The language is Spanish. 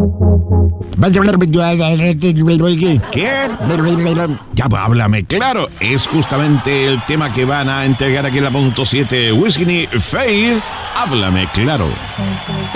¿Qué? Ya, pues, háblame claro. Es justamente el tema que van a entregar aquí en la punto 7 Whiskey Faith. Háblame claro.